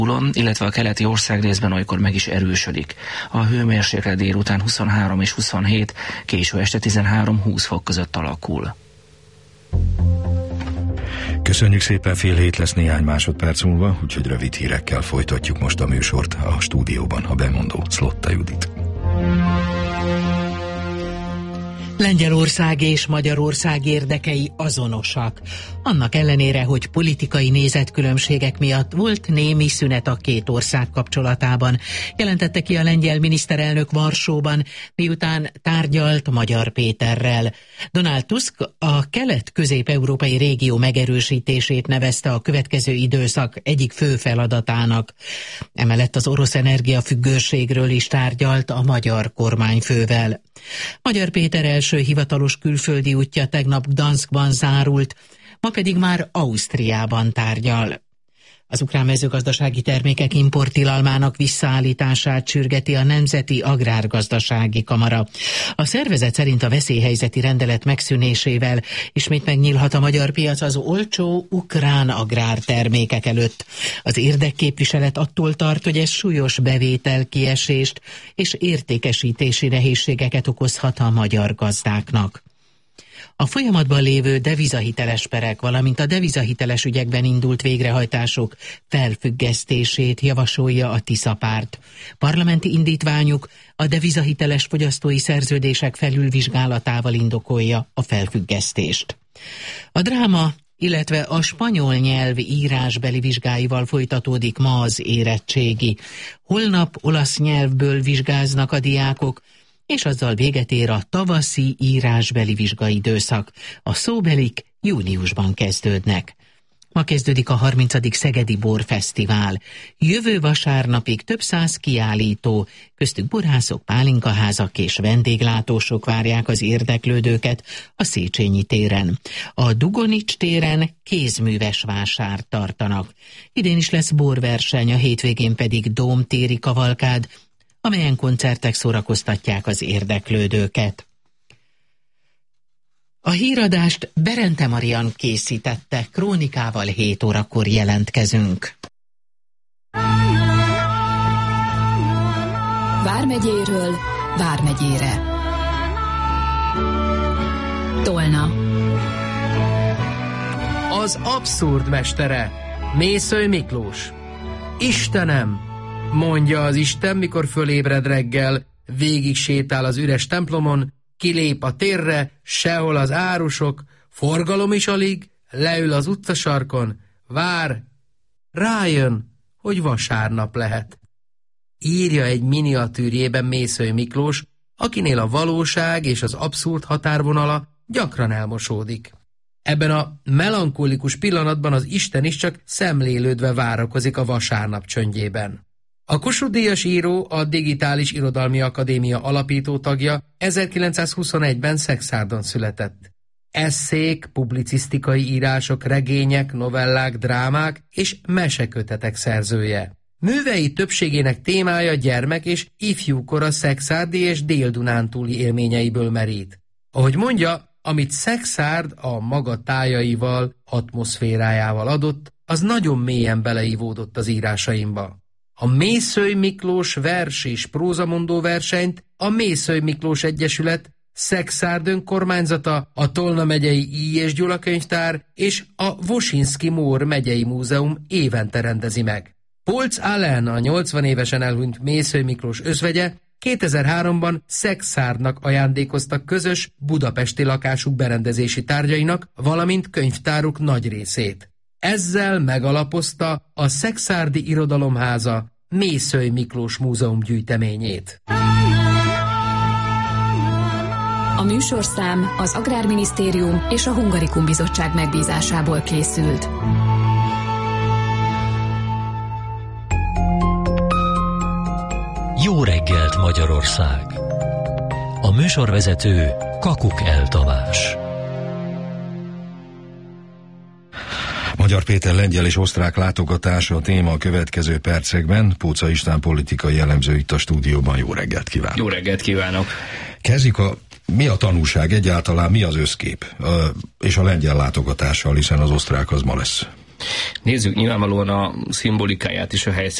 illetve a keleti országrészben olykor meg is erősödik. A hőmérséklet délután 23 és 27, késő este 13-20 fok között alakul. Köszönjük szépen, fél hét lesz néhány másodperc múlva, úgyhogy rövid hírekkel folytatjuk most a műsort. A stúdióban a bemondó Szlotta Judit. Lengyelország és Magyarország érdekei azonosak. Annak ellenére, hogy politikai nézetkülönbségek miatt volt némi szünet a két ország kapcsolatában, jelentette ki a lengyel miniszterelnök Varsóban, miután tárgyalt Magyar Péterrel. Donald Tusk a kelet-közép-európai régió megerősítését nevezte a következő időszak egyik fő feladatának. Emellett az orosz energiafüggőségről is tárgyalt a magyar kormányfővel. Magyar Péter első hivatalos külföldi útja tegnap Gdanskban zárult, ma pedig már Ausztriában tárgyal. Az ukrán mezőgazdasági termékek importtilalmának visszaállítását sürgeti a Nemzeti Agrárgazdasági Kamara. A szervezet szerint a veszélyhelyzeti rendelet megszűnésével ismét megnyílhat a magyar piac az olcsó ukrán agrártermékek előtt. Az érdekképviselet attól tart, hogy ez súlyos bevételkiesést és értékesítési nehézségeket okozhat a magyar gazdáknak. A folyamatban lévő devizahiteles perek, valamint a devizahiteles ügyekben indult végrehajtások felfüggesztését javasolja a Tisza párt. Parlamenti indítványuk a devizahiteles fogyasztói szerződések felülvizsgálatával indokolja a felfüggesztést. A dráma, illetve a spanyol nyelv írásbeli vizsgáival folytatódik ma az érettségi. Holnap olasz nyelvből vizsgáznak a diákok, és azzal véget ér a tavaszi írásbeli vizsgaidőszak. A szóbelik júniusban kezdődnek. Ma kezdődik a 30. Szegedi Borfesztivál. Jövő vasárnapig több száz kiállító, köztük borászok, pálinkaházak és vendéglátósok várják az érdeklődőket a Széchenyi téren. A Dugonics téren kézműves vásárt tartanak. Idén is lesz borverseny, a hétvégén pedig dómtéri kavalkád, amelyen koncertek szórakoztatják az érdeklődőket. A híradást Berente Marian készítette, krónikával 7 órakor jelentkezünk. Vármegyéről Vármegyére. Tolna. Az abszurd mestere, Mészöly Miklós. Istenem! Mondja az Isten, mikor fölébred reggel, végig sétál az üres templomon, kilép a térre, sehol az árusok, forgalom is alig, leül az utcasarkon, vár, rájön, hogy vasárnap lehet. Írja egy miniatűrjében Mészöly Miklós, akinél a valóság és az abszurd határvonala gyakran elmosódik. Ebben a melankolikus pillanatban az Isten is csak szemlélődve várakozik a vasárnap csöndjében. A Kossuth-díjas író, a Digitális Irodalmi Akadémia alapító tagja 1921-ben Szexárdon született. Esszék, publicisztikai írások, regények, novellák, drámák és mesekötetek szerzője. Művei többségének témája gyermek és ifjúkora szexárdi és dél-dunántúli élményeiből merít. Ahogy mondja, amit Szexárd a maga tájaival, atmoszférájával adott, az nagyon mélyen beleivódott az írásaimba. A Mészöly Miklós vers és prózamondó versenyt a Mészöly Miklós Egyesület, Szexárd önkormányzata, a Tolna megyei I. és Gyula könyvtár és a Wosinski Mór megyei múzeum évente rendezi meg. Polc Allen, a 80 évesen elhunyt Mészöly Miklós özvegye, 2003-ban Szexárdnak ajándékoztak közös budapesti lakásuk berendezési tárgyainak, valamint könyvtáruk nagy részét. Ezzel megalapozta a Szexárdi Irodalomháza Mészöly Miklós Múzeum gyűjteményét. A műsorszám az Agrárminisztérium és a Hungarikum Bizottság megbízásából készült. Jó reggelt, Magyarország! A műsorvezető Kakuk L. Tamás. Magyar Péter lengyel és osztrák látogatása a téma a következő percekben. Póca István politikai elemző itt a stúdióban. Jó reggelt kívánok! Jó reggelt kívánok! Kezdjük mi a tanúság egyáltalán, mi az összkép? És a lengyel látogatással, hiszen az osztrák az ma lesz. Nézzük nyilvánvalóan a szimbolikáját is a helyszín.